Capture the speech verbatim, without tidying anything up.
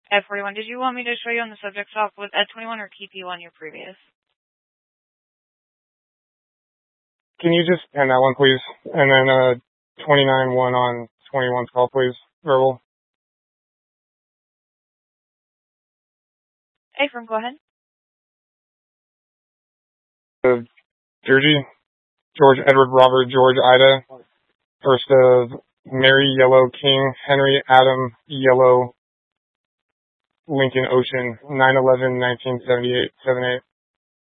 Ed forty-one, did you want me to show you on the subject stop with Ed twenty-one or keep you on your previous? Can you just end that one, please? And then uh, twenty-nine one on twenty-one's call, please. Verbal. Affirm, go ahead. Uh, Jersey, George Edward Robert George Ida. First of Mary Yellow King Henry Adam Yellow Lincoln Ocean nine eleven nineteen seventy-eight seven eight.